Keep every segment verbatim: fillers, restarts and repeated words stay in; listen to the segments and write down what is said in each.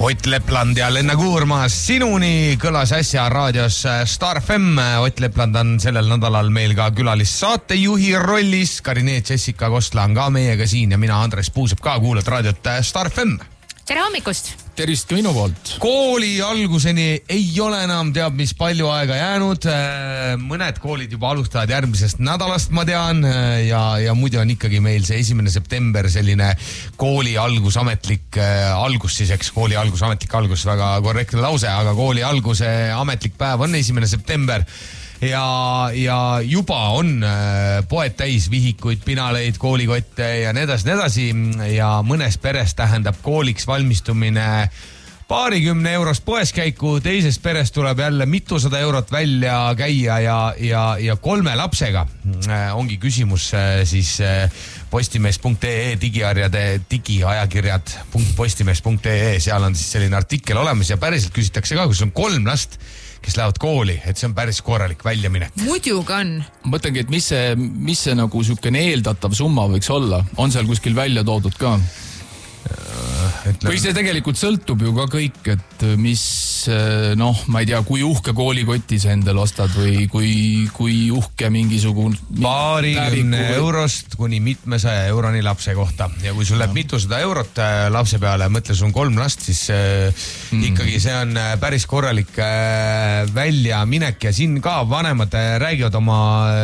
Ott Lepland ja Lenna Kuurmas sinuni kõlas äsja raadios Star F M. Ott Lepland on sellel nädalal meil ka külalissaatejuhi rollis. Karine Jessica Kostla on ka meiega siin ja mina Andres Puusep ka kuulad raadiot Star F M. Tere hommikust! Tervist ka minu poolt. Kooli alguseni ei ole enam teab mis palju aega jäänud. Mõned koolid juba alustavad järgmisest nädalast, ma tean. Ja, ja muidu on ikkagi meil see esimene september selline kooli algus ametlik algus siis, eks kooli algus ametlik algus, väga korrektne lause, aga kooli alguse ametlik päev on esimene september. Ja, ja juba on poed täis vihikuid, pinaleid, koolikotte ja nii edasi, nii edasi. Ja mõnes peres tähendab kooliks valmistumine paarikümne eurost poeskäiku, teisest peres tuleb jälle mitusada eurot välja käia ja, ja, ja kolme lapsega ongi küsimus siis postimees punkt ee digiarjade digiajakirjad postimees punkt ee, seal on siis selline artikkel olemas ja päriselt küsitakse ka, kus on kolm last, kes lähevad kooli, et see on päris korralik väljaminek. Muidugi on. Mõtlengi, et mis see, mis see nagu sükene eeldatav summa võiks olla? On seal kuskil välja toodud ka? Või see tegelikult sõltub ju ka kõik, et mis, noh, ma ei tea, kui uhke koolikoti sa endale ostad või kui, kui uhke mingisugune paarikümne eurost kuni mitmesaja euroni lapse kohta. Ja kui sul läheb mitusada eurot lapse peale, mõtle, sul on kolm last, siis mm. ikkagi see on päris korralik väljaminek ja siin ka vanemad räägivad oma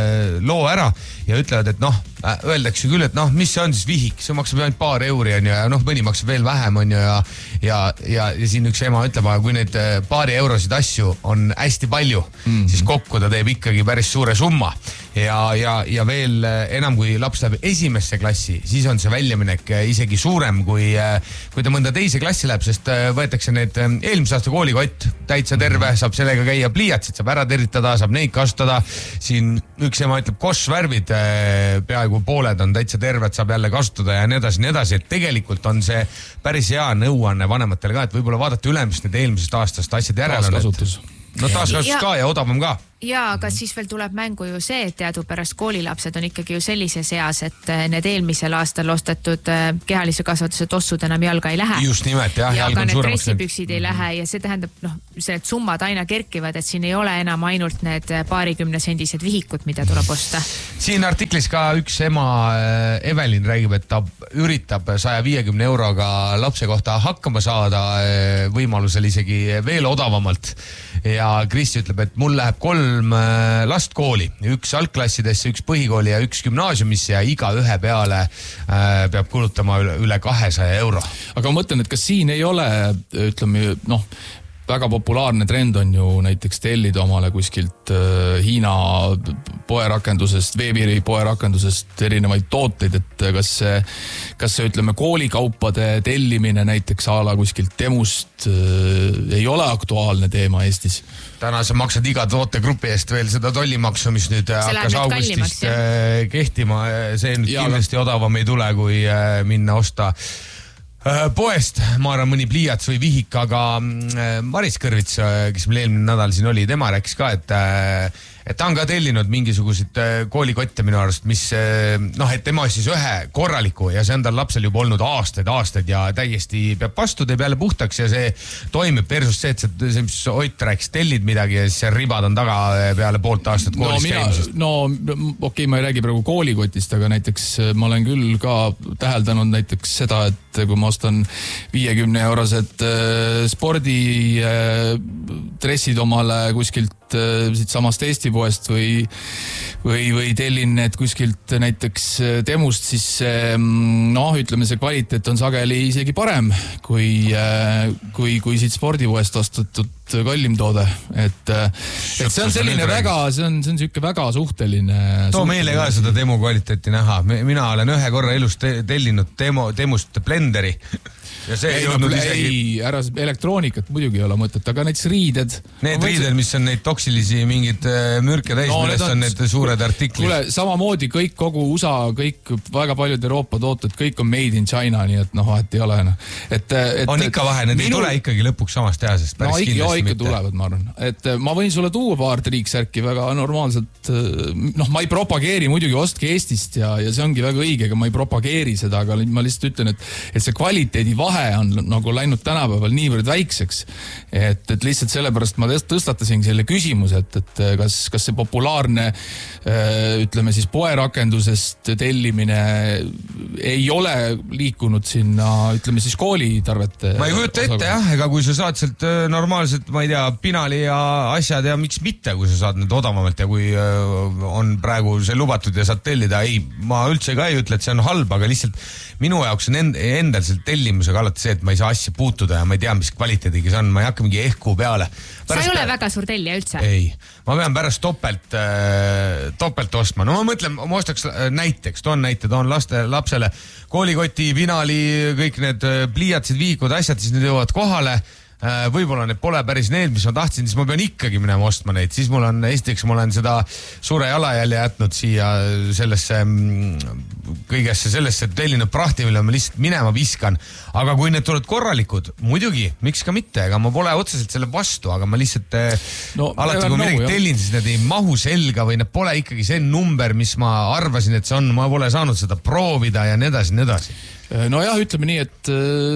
loo ära ja ütlevad, et noh, öeldakse küll, et noh, mis see on siis vihik, see maksab ainult paar euri on ju, ja noh, mõni maksab veel vähem on ju ja, ja, ja, ja siin üks ema ütleb, aga kui neid paari eurosid asju on hästi palju, mm-hmm. siis kokku ta teeb ikkagi päris suure summa ja, ja, ja veel enam kui laps läheb esimesse klassi, siis on see väljaminek isegi suurem kui, kui ta mõnda teise klassi läheb, sest võetakse need eelmise aasta koolikott täitsa terve, saab sellega käia pliiatsid, saab ära tervitada, saab neid kasutada. Siin üks ema ütleb, kossvärvid peaaegu pooled on täitsa terved, saab jälle kasutada ja nii edasi, nii edasi, et tegelikult on see päris hea nõuanne vanematele ka, et võib-olla vaadata üle, mis need eelmisest aastast asjad järele on. Taaskasutus. No taaskasutus ja. Ka ja odavam ka. Ja, aga siis veel tuleb mängu ju see, et teadupärast koolilapsed on ikkagi ju sellise seas, et need eelmisel aastal ostetud kehalise kasvatuse tossud enam jalga ei lähe. Just nimelt, jah. Ja ka need dressipüksid ei lähe ja see tähendab, noh, need summad aina kerkivad, et siin ei ole enam ainult need paarikümne sendised vihikud, mida tuleb osta. Siin artiklis ka üks ema Evelin räägib, et ta üritab saja viiekümne euroga lapse kohta hakkama saada võimalusel isegi veel odavamalt. Ja Kristi ütleb, et mul läheb kolm last kooli, üks algklassidesse, üks põhikooli ja üks gümnaasiumisse ja iga ühe peale äh, peab kulutama üle, üle kahesaja euro. Aga ma mõtlen, et kas siin ei ole, ütleme, noh, väga populaarne trend on ju näiteks tellida omale kuskilt äh, Hiina poerakendusest, veebi poerakendusest erinevaid tooteid, et kas see, kas see ütleme koolikaupade tellimine näiteks ala kuskilt Temust äh, ei ole aktuaalne teema Eestis? Täna sa maksad iga tootegrupi eest veel seda tollimaksu, mis nüüd see hakkas augustist äh, kehtima. See nüüd ja, kindlasti aga... odavam ei tule, kui äh, minna osta poest, ma arvan mõni pliiats või vihik, aga Maris Kõrvits, kes meil eelmine nädal siin oli, tema rääkis ka, et, et ta on ka tellinud mingisuguseid koolikotte minu arust, mis noh, et tema siis ühe korraliku ja see on tal lapsel juba olnud aastaid, aastaid ja täiesti peab vastu, teeb jälle puhtaks ja see toimib versus see, et see, see mis Ott rääkis, tellid midagi ja siis see ribad on taga peale poolt aastat koolis no, käimisest. No okei, okay, ma ei räägi praegu koolikotist, aga näiteks ma olen küll ka täheldanud näiteks seda, et kui ma ostan viiekümne eurosed äh, spordi äh, dressid omale kuskilt äh, siit samast Eesti poest või, või, või tellin need kuskilt näiteks Temust, siis äh, noh, ütleme see kvaliteet on sageli isegi parem kui, äh, kui, kui siit spordipoest ostatud kallim toode, et, et see on selline väga, see on, see on siuke väga suhteline. Too meile ka seda demo kvaliteeti näha. Mina olen ühe korra elus tellinud demo, Temust blenderi. Ja see ei, ei olnud no, isegi... Ei, ära elektroonikat muidugi ei ole mõtet, aga näiteks riided. Need riided, mis on neid toksilisi mingid mürke täis, no, millest on, on need suured artiklid. Kule, samamoodi kõik, kogu U S A, kõik, väga paljud Euroopa tooted, kõik on made in China, nii et noh, vahet ei ole. Et, et, on ikka vahe, need minu... ei tule ikkagi lõpuks samast tehasest päris no, kindlasti. ikka tulevad, ma arvan. Et ma võin sulle tuua paar triiksärki väga normaalselt. Noh, ma ei propageeri muidugi ostke Eestist ja, ja see ongi väga õige, aga ma ei propageeri seda, aga ma lihtsalt ütlen, et, et see kvaliteedi vahe on nagu läinud tänapäeval niivõrd väikseks. Et, et lihtsalt sellepärast ma tõstatasin selle küsimuse, et, et kas, kas see populaarne ütleme siis poerakendusest tellimine ei ole liikunud sinna, ütleme siis koolitarvete. Ma ei kujuta ette jah, ega kui sa saad sealt normaalselt, ma ei tea, pinali ja asjad ja miks mitte, kui sa saad need odavamalt ja kui on praegu see lubatud ja saad tellida. Ei, ma üldse ka ei ütle, et see on halb, aga lihtsalt minu jaoks on endal selle tellimusega alati see, et ma ei saa asja puutuda ja ma ei tea, mis kvaliteediga see on, ma ei hakka mingi ehku peale. Pärast sa ei ole väga suur tellija üldse? Ei, ma pean pärast topelt, topelt ostma. No ma mõtlen, ma ostaks näiteks, toon näite, toon laste, lapsele koolikoti, pinali, kõik need pliiatsid, viikud, asjad, siis need jõuavad kohale. Võib-olla need pole päris need, mis ma tahtsin, siis ma pean ikkagi minema ostma neid. Siis mul on, esiteks ma olen seda suure jalajälje jätnud siia sellesse, kõigesse sellesse tellinud prahti, mille ma lihtsalt minema viskan. Aga kui need tulevad korralikud, muidugi, miks ka mitte, ega ma pole otseselt selle vastu, aga ma lihtsalt no, alati kui midagi no, tellin, siis need ei mahu selga või need pole ikkagi see number, mis ma arvasin, et see on. Ma pole saanud seda proovida ja nii edasi, nii edasi. No jah, ütleme nii, et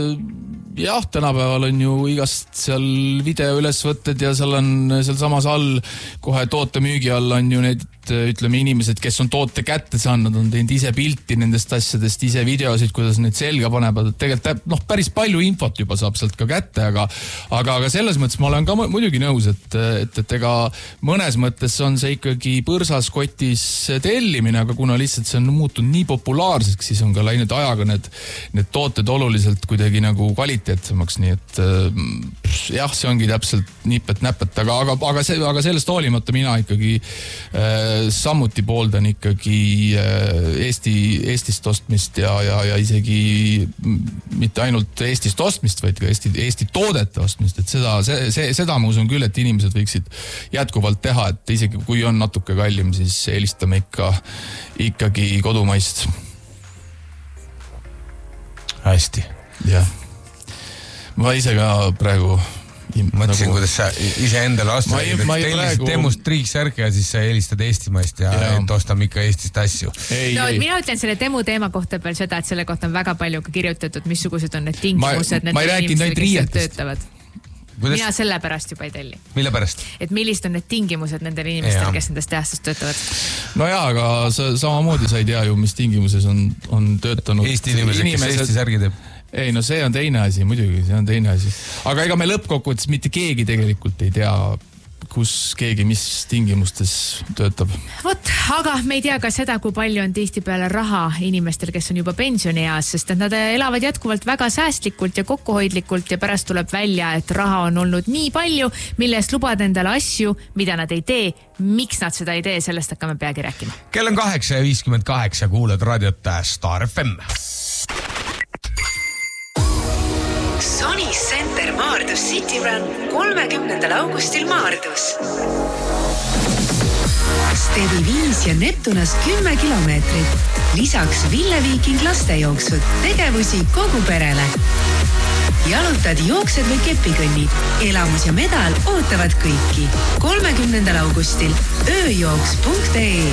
jah, tänapäeval on ju igast seal video ülesvõtted ja seal on seal samas all, kohe toote müügi all on ju need, ütleme inimesed, kes on toote kätte saanud, on teinud ise pilti nendest asjadest, ise videosid, kuidas need selga panevad. Tegelikult noh, päris palju infot juba saab sealt ka kätte, aga, aga, aga selles mõttes ma olen ka muidugi nõus, et, et, et ega mõnes mõttes on see ikkagi põrsas kotis tellimine, aga kuna lihtsalt see on muutunud nii populaarseks, siis on ka läinud ajaga need need tooted oluliselt kuidagi nagu kvaliteetsemaks, nii et jah, see ongi täpselt nipet-näpet, aga, aga, aga, see, aga sellest hoolimata mina ikkagi äh, samuti pooldan ikkagi äh, Eesti, Eestist ostmist ja, ja, ja isegi mitte ainult Eestist ostmist, vaid ka Eesti, Eesti toodete ostmist, et seda, see, see, seda ma usun küll, et inimesed võiksid jätkuvalt teha, et isegi kui on natuke kallim, siis eelistame ikka, ikkagi kodumaist. Hästi. Jah. Ma ise ka praegu mõtlesin, nagu... kuidas sa ise endale vastu tellisid praegu... temust triiksärke ja siis sa helistad Eestimaist ja, ja. et ostame ikka Eestist asju. Ei, no ei. Mina ütlen selle temu teema kohta peal seda, et selle kohta on väga palju ka kirjutatud, missugused on need tingimused, ma, ma need inimesed, kes seal töötavad. Kuidas? Mina selle pärast juba ei telli. Mille pärast? Et millised on need tingimused nendel inimestel, kes nendest tehastes töötavad? No jaa, aga sa, samamoodi sa ei tea ju, mis tingimuses on, on töötanud Eesti inimesed, inimesed, kes Eesti särgi teeb. Ei, no see on teine asi, muidugi, see on teine asi. Aga ega me lõppkokkuvõttes mitte keegi tegelikult ei tea, kus keegi mis tingimustes töötab. Vot, aga me ei tea ka seda, kui palju on tihtipeale raha inimestel, kes on juba pensionieas, sest et nad elavad jätkuvalt väga säästlikult ja kokkuhoidlikult ja pärast tuleb välja, et raha on olnud nii palju, mille eest lubad endale asju, mida nad ei tee. Miks nad seda ei tee, sellest hakkame peagi rääkima. Kell on kaheksa ja viiskümmend kaheksa, kuuled raadiot Star F M. Sony Center Maardus City Run kolmekümnendal augustil Maardus. Stevi viis ja Neptunast kümme kilomeetrit. Lisaks Ville Viiking lastejooksud, tegevusi kogu perele. Jalutad, jooksed või kepikõnnid. Elamus ja medal ootavad kõiki. kolmekümnendal augustil ööjooks punkt ee.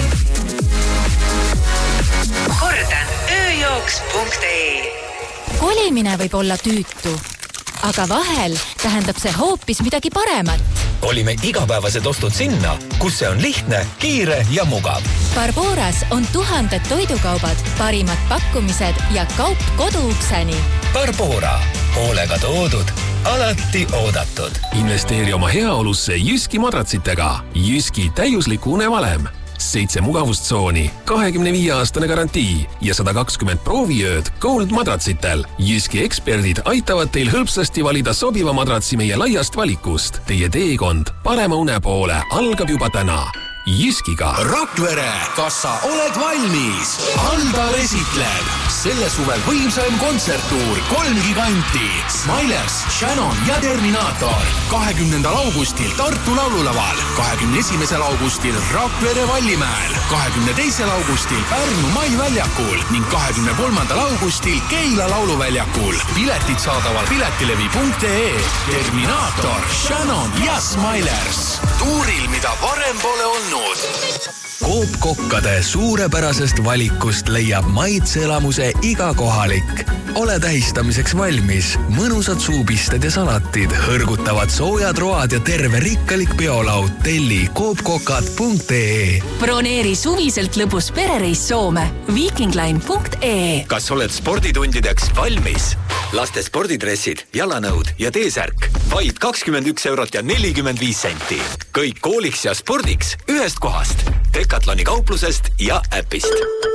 Kordan, ööjooks punkt ee. Kolimine võib olla tüütu, aga vahel tähendab see hoopis midagi paremat. Kolime igapäevased ostud sinna, kus see on lihtne, kiire ja mugav. Barboras on tuhanded toidukaubad, parimad pakkumised ja kaup koduukseni. Barbora, hoolega toodud, alati oodatud. Investeeri oma heaolusse Jyski madratsitega. Jyski täiusliku unevalem. Seitse mugavustsooni, kahekümne viie aastane garantii ja sada kakskümmend prooviööd Gold madratsitel. Jyski eksperdid aitavad teil hõlpsasti valida sobiva madratsi meie laiast valikust. Teie teekond parema une poole algab juba täna. Jyskiga. Rakvere, kas sa oled valmis? Aldar esitleb selle suve võimsaim kontserttuur kolm giganti. Smilers, Shannon ja Terminaator. kahekümnendal augustil Tartu laululaval. kahekümne esimesel augustil Rakvere Vallimäel. kahekümne teisel augustil Pärnu Mai väljakul ning kahekümne kolmandal augustil Keila lauluväljakul. Piletid saadaval piletilevi punkt ee. Terminaator, Shannon ja Smilers. Tuuril, mida varem pole olnud. Coop kokkade suurepärasest valikust leiab maitseelamuse iga kohalik. Ole tähistamiseks valmis. Mõnusad suupisted ja salatid, hõrgutavad soojad road ja terve rikkalik peolaud. Telli coop kokad punkt ee. Broneeri suviselt lõbus perereis Soome. Vikingline punkt ee. Kas oled sporditundideks valmis? Laste spordidressid, jalanõud ja T-särk. Vaid kakskümmend üks eurot ja nelikümmend viis senti. Kõik kooliks ja spordiks ühest kohast. Decathloni kauplusest ja äpist.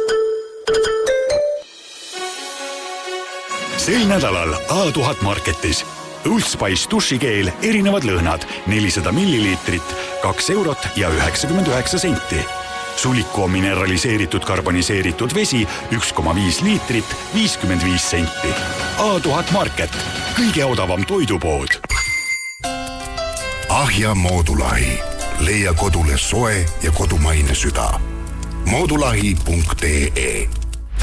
Sel nädalal A tuhat Marketis. Old Spice dušikeel, erinevad lõhnad, nelisada milliliitrit, kaks eurot ja üheksakümmend üheksa senti. Suliku mineraliseeritud karboniseeritud vesi, üks koma viis liitrit, viiskümmend viis senti. A tuhat Market, kõige odavam toidupood. Ahja Moodulahi. Leia kodule soe ja kodumaine süda. moodulahi punkt ee.